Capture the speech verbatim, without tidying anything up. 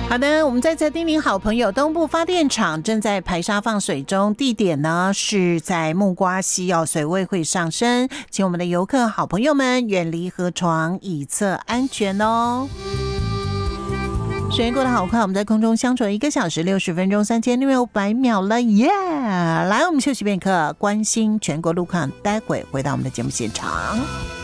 好的，我们再次叮咛好朋友，东部发电厂正在排沙放水中，地点呢是在木瓜溪哦，水位会上升，请我们的游客好朋友们远离河床，以策安全哦。时间过得好快，我们在空中相处了一个小时六十分钟三千六百秒了耶！ Yeah! 来，我们休息片刻，关心全国路况，待会回到我们的节目现场。